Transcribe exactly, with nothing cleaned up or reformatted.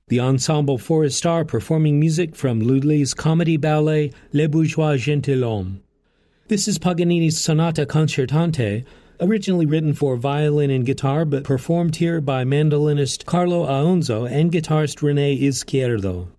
The Ensemble Forestard performing music from Lully's comedy ballet Les Bourgeois Gentilhommes. This is Paganini's Sonata Concertante, originally written for violin and guitar, but performed here by mandolinist Carlo Aonzo and guitarist René Izquierdo.